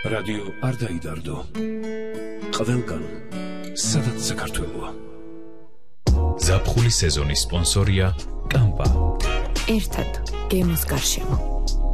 რადიო არ დაიდარდო. ყველგან, სადაც საქართველოა. ზაფხულის სეზონის სპონსორია კამპა. ერთად გემოს გარშემო.